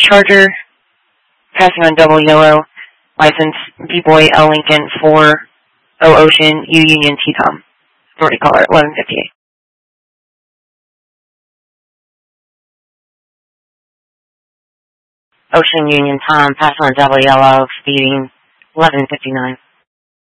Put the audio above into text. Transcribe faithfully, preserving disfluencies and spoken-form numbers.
Charger, passing on double yellow, license B-Boy L Lincoln four O Ocean U Union T-Tom. Authority caller eleven fifty-eight. Ocean Union Tom, passing on double yellow, speeding eleven fifty-nine.